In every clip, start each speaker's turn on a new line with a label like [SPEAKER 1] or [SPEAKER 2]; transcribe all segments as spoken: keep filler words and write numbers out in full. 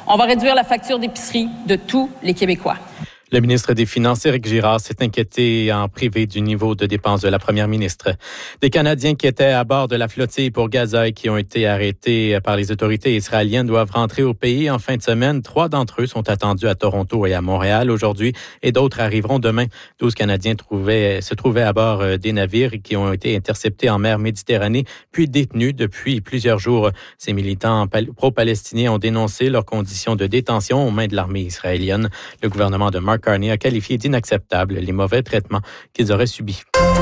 [SPEAKER 1] On va réduire la facture d'épicerie de tous les Québécois.
[SPEAKER 2] Le ministre des Finances, Éric Girard, s'est inquiété en privé du niveau de dépenses de la première ministre. Des Canadiens qui étaient à bord de la flottille pour Gaza et qui ont été arrêtés par les autorités israéliennes doivent rentrer au pays en fin de semaine. Trois d'entre eux sont attendus à Toronto et à Montréal aujourd'hui et d'autres arriveront demain. Douze Canadiens trouvaient, se trouvaient à bord des navires qui ont été interceptés en mer Méditerranée puis détenus depuis plusieurs jours. Ces militants pro-palestiniens ont dénoncé leurs conditions de détention aux mains de l'armée israélienne. Le gouvernement de Mark Carney a qualifié d'inacceptables les mauvais traitements qu'ils auraient subis.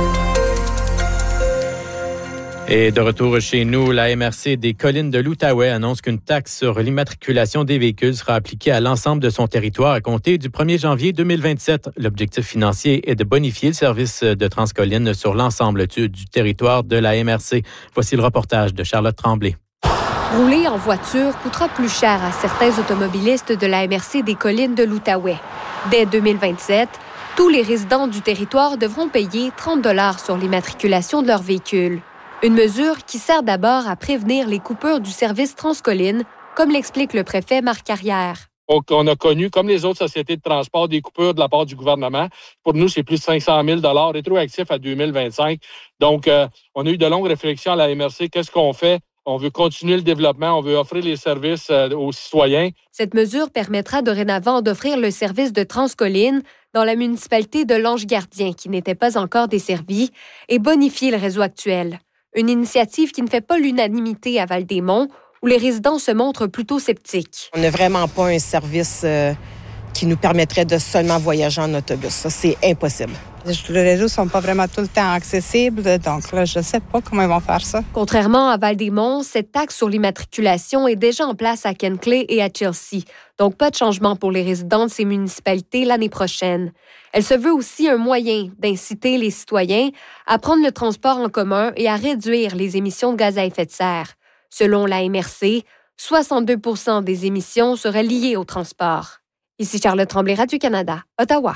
[SPEAKER 2] Et de retour chez nous, la M R C des Collines de l'Outaouais annonce qu'une taxe sur l'immatriculation des véhicules sera appliquée à l'ensemble de son territoire à compter du premier janvier deux mille vingt-sept. L'objectif financier est de bonifier le service de Transcolline sur l'ensemble du, du territoire de la M R C. Voici le reportage de Charlotte Tremblay.
[SPEAKER 3] Rouler en voiture coûtera plus cher à certains automobilistes de la M R C des Collines de l'Outaouais. Dès deux mille vingt-sept, tous les résidents du territoire devront payer trente dollars sur l'immatriculation de leur véhicule. Une mesure qui sert d'abord à prévenir les coupures du service Transcolline, comme l'explique le préfet Marc Carrière.
[SPEAKER 4] On a connu, comme les autres sociétés de transport, des coupures de la part du gouvernement. Pour nous, c'est plus de cinq cent mille dollars rétroactifs à deux mille vingt-cinq. Donc, euh, on a eu de longues réflexions à la M R C. Qu'est-ce qu'on fait? On veut continuer le développement, on veut offrir les services euh, aux citoyens.
[SPEAKER 3] Cette mesure permettra dorénavant d'offrir le service de Transcolline dans la municipalité de Lange-Gardien, qui n'était pas encore desservie, et bonifier le réseau actuel. Une initiative qui ne fait pas l'unanimité à Val-des-Monts, où les résidents se montrent plutôt sceptiques.
[SPEAKER 5] On n'a vraiment pas un service euh, qui nous permettrait de seulement voyager en autobus. Ça, c'est impossible.
[SPEAKER 6] Les réseaux ne sont pas vraiment tout le temps accessibles, donc là, je ne sais pas comment ils vont faire ça.
[SPEAKER 3] Contrairement à Val-des-Monts, cette taxe sur l'immatriculation est déjà en place à Kenclay et à Chelsea, donc pas de changement pour les résidents de ces municipalités l'année prochaine. Elle se veut aussi un moyen d'inciter les citoyens à prendre le transport en commun et à réduire les émissions de gaz à effet de serre. Selon la M R C, soixante-deux pour cent des émissions seraient liées au transport. Ici Charlotte Tremblay, Radio-Canada, Ottawa.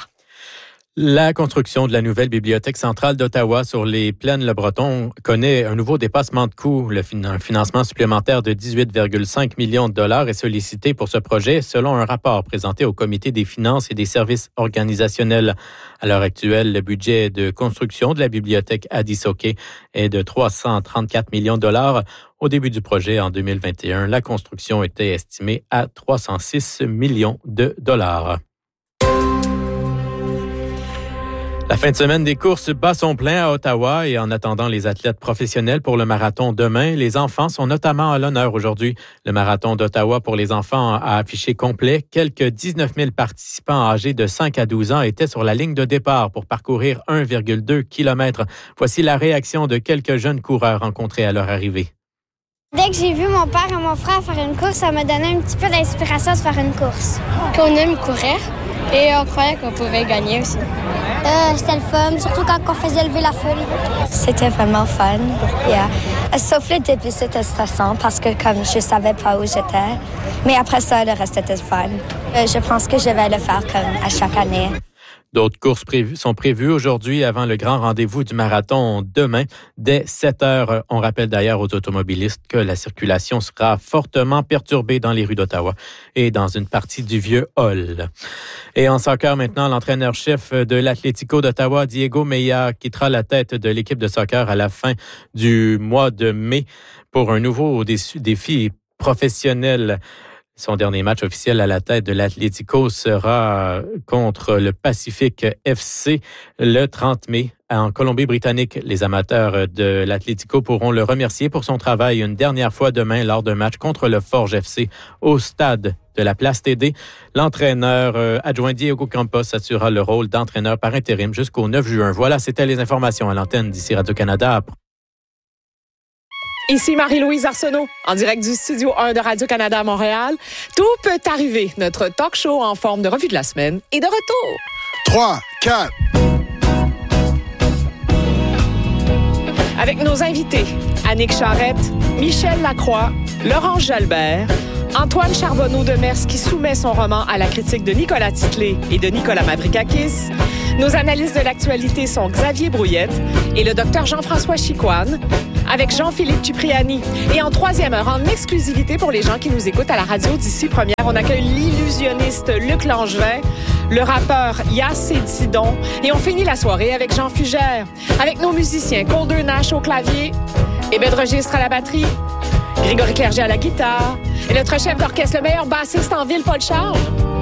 [SPEAKER 2] La construction de la nouvelle bibliothèque centrale d'Ottawa sur les plaines Le Breton connaît un nouveau dépassement de coûts. Le fin- financement supplémentaire de dix-huit virgule cinq millions de dollars est sollicité pour ce projet, selon un rapport présenté au Comité des finances et des services organisationnels. À l'heure actuelle, le budget de construction de la bibliothèque Adisoke est de trois cent trente-quatre millions de dollars. Au début du projet, en deux mille vingt et un, la construction était estimée à trois cent six millions de dollars. La fin de semaine des courses bat son plein à Ottawa et en attendant les athlètes professionnels pour le marathon demain, les enfants sont notamment à l'honneur aujourd'hui. Le marathon d'Ottawa pour les enfants a affiché complet. Quelques dix-neuf mille participants âgés de cinq à douze ans étaient sur la ligne de départ pour parcourir un virgule deux kilomètres. Voici la réaction de quelques jeunes coureurs rencontrés à leur arrivée.
[SPEAKER 7] Dès que j'ai vu mon père et mon frère faire une course, ça m'a donné un petit peu d'inspiration de faire une course.
[SPEAKER 8] Qu'on aime courir et on croyait qu'on pouvait gagner aussi.
[SPEAKER 7] Euh, c'était le fun, surtout quand on faisait lever la foule.
[SPEAKER 8] C'était vraiment fun. Yeah. Sauf le début, c'était stressant parce que comme je savais pas où j'étais. Mais après ça, le reste était fun. Euh, je pense que je vais le faire comme à chaque année.
[SPEAKER 2] D'autres courses prévues sont prévues aujourd'hui avant le grand rendez-vous du marathon demain dès sept heures. On rappelle d'ailleurs aux automobilistes que la circulation sera fortement perturbée dans les rues d'Ottawa et dans une partie du vieux hall. Et en soccer maintenant, l'entraîneur-chef de l'Atlético d'Ottawa, Diego Meya, quittera la tête de l'équipe de soccer à la fin du mois de mai pour un nouveau défi professionnel. Son dernier match officiel à la tête de l'Atlético sera contre le Pacific F C le trente mai. En Colombie-Britannique, les amateurs de l'Atlético pourront le remercier pour son travail une dernière fois demain lors d'un match contre le Forge F C au stade de la Place T D. L'entraîneur adjoint Diego Campos assurera le rôle d'entraîneur par intérim jusqu'au neuf juin. Voilà, c'était les informations à l'antenne d'ici Radio-Canada.
[SPEAKER 9] Ici Marie-Louise Arsenault, en direct du Studio un de Radio-Canada à Montréal. Tout peut arriver. Notre talk show en forme de revue de la semaine est de retour.
[SPEAKER 10] trois, quatre
[SPEAKER 9] Avec nos invités, Annick Charrette, Michel Lacroix, Laurence Jalbert, Antoine Charbonneau-Demers qui soumet son roman à la critique de Nicolas Titley et de Nicolas Mavrikakis. Nos analystes de l'actualité sont Xavier Brouillette et le docteur Jean-François Chicoine. avec Jean-Philippe Cipriani. Et en troisième heure, en exclusivité pour les gens qui nous écoutent à la radio d'ici première, on accueille l'illusionniste Luc Langevin, le rappeur Yass et Didon. Et on finit la soirée avec Jean Fugère, avec nos musiciens Coldeux Nash au clavier, Eben Registre à la batterie, Grégory Clerget à la guitare et notre chef d'orchestre, le meilleur bassiste en ville, Paul Charles.